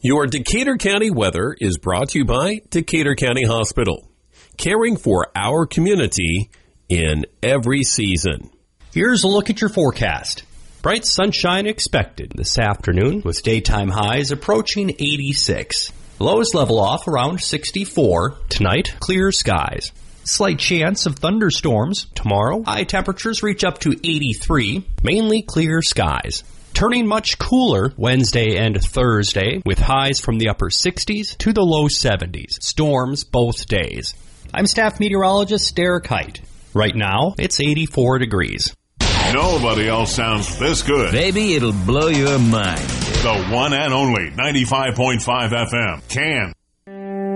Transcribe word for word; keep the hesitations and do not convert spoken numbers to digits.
Your Decatur County weather is brought to you by Decatur County Hospital, caring for our community in every season. Here's a look at your forecast. Bright sunshine expected this afternoon with daytime highs approaching eighty-six. Lows level off around sixty-four. Tonight, clear skies. Slight chance of thunderstorms. Tomorrow, high temperatures reach up to eighty-three. Mainly clear skies. Turning much cooler Wednesday and Thursday with highs from the upper sixties to the low seventies. Storms both days. I'm staff meteorologist Derek Height. Right now, it's eighty-four degrees. Nobody else sounds this good. Baby, it'll blow your mind. The one and only ninety-five point five F M. Can.